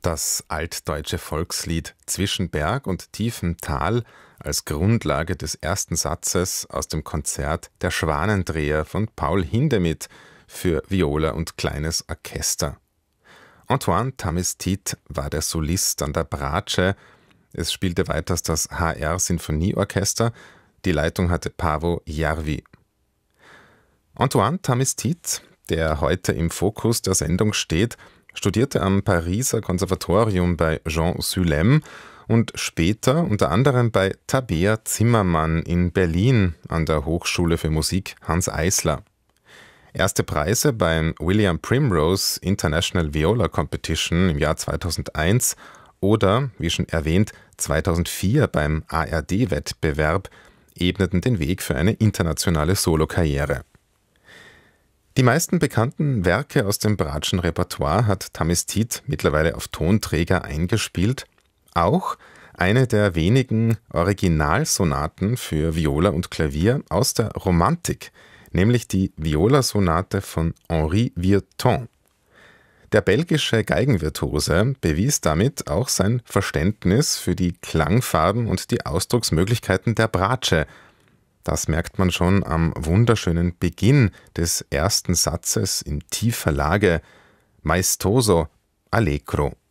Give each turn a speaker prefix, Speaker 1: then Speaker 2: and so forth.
Speaker 1: Das altdeutsche Volkslied »Zwischen Berg und tiefem Tal« als Grundlage des ersten Satzes aus dem Konzert »Der Schwanendreher« von Paul Hindemith für Viola und kleines Orchester. Antoine Tamestit war der Solist an der Bratsche. Es spielte weiters das HR-Sinfonieorchester. Die Leitung hatte Paavo Järvi. Antoine Tamestit, der heute im Fokus der Sendung steht, studierte am Pariser Konservatorium bei Jean Sulem und später unter anderem bei Tabea Zimmermann in Berlin an der Hochschule für Musik Hanns Eisler. Erste Preise beim William Primrose International Viola Competition im Jahr 2001 oder, wie schon erwähnt, 2004 beim ARD-Wettbewerb ebneten den Weg für eine internationale Solokarriere. Die meisten bekannten Werke aus dem Bratschen Repertoire hat Tamestit mittlerweile auf Tonträger eingespielt. Auch eine der wenigen Originalsonaten für Viola und Klavier aus der Romantik, nämlich die Violasonate von Henri Vieuxtemps. Der belgische Geigenvirtuose bewies damit auch sein Verständnis für die Klangfarben und die Ausdrucksmöglichkeiten der Bratsche. Das merkt man schon am wunderschönen Beginn des ersten Satzes in tiefer Lage, maestoso allegro.